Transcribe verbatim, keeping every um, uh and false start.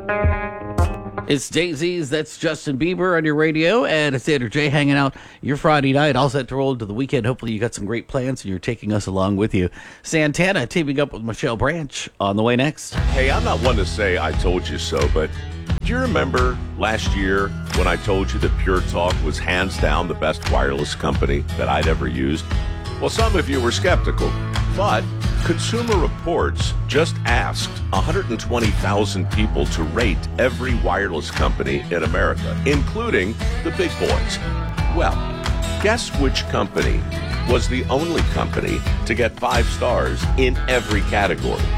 It's Daisies, that's Justin Bieber on your radio, and it's Andrew J hanging out your Friday night, all set to roll into the weekend. Hopefully you got some great plans and you're taking us along with you. Santana teaming up with Michelle Branch on the way next. Hey, I'm not one to say I told you so, but do you remember last year when I told you that Pure Talk was hands down the best wireless company that I'd ever used? Well, some of you were skeptical, but Consumer Reports just asked one hundred twenty thousand people to rate every wireless company in America, including the big boys. Well, guess which company was the only company to get five stars in every category?